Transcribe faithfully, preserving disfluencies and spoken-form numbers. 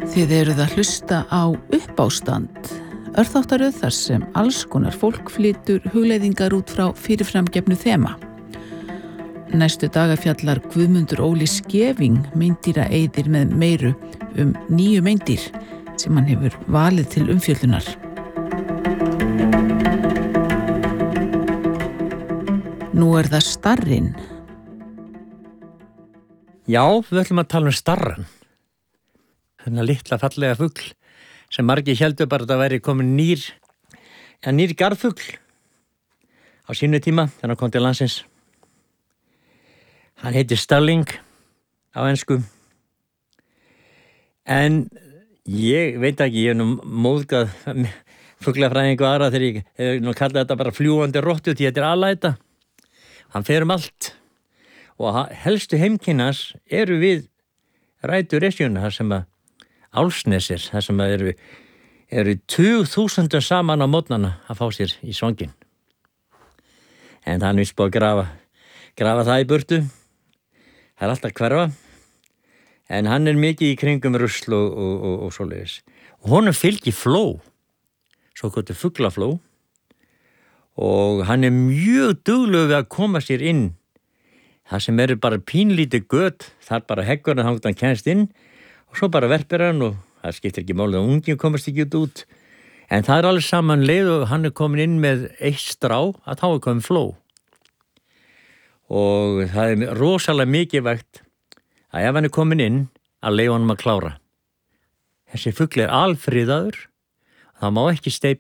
Þið eruð að hlusta á Uppástand, örþáttaröð þar sem alls konar fólk flytur hugleiðingar út frá fyrirframgefnu þema. Næstu daga fjallar Guðmundur Óli Skeving meindýra eyðir með meiru um nýju meindýr sem hann hefur valið til umfjöllunar. Nú er það starrinn. Já, við ætlum að tala um starran. Þennan litla fallega fugl sem margir héldu bara að það væri komin nýr, ja, nýr garðfugl á sínu tíma þegar hann kom til landsins. Hann heitir Starling á ensku. En ég veit ekki, ég hef nú móðgað fuglafræðingu aðra þegar ég hef nú kallað þetta bara fljúgandi rottu því þetta er alæta. Hann fer um allt og helstu heimkynnans eru við rætur Esjuna þar sem að Álfsnesir, þar sem að eru, eru tugþúsundum saman á mótnana að fá sér í svanginn. En það er víst búið að grafa, grafa það í burtu. Það er alltaf hverfa. En hann er mikið í kringum rusl og, og, og, og svoleiðis. Og honum fylgir fló, svo kvöldu fuglafló. Og hann er mjög duglegur við að koma sér inn. Það sem eru bara pínlítið gött, það er bara heggurinn þangt hann kemst inn. Og svo bara verpir hann og það skiptir ekki máli að unginn komast ekki út. En það er alveg saman leið og hann er komin inn með eitt strá að þá er komin fló. Og það er rosalega mikilvægt að ef hann er komin inn að leyfa honum að klára. Þessi fugl er alfriðaður, það má ekki steypa